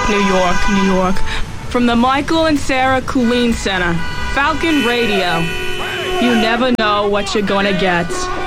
New York, New York. From the Michael and Sarah Coolene Center, Falcon Radio. You never know what you're gonna get.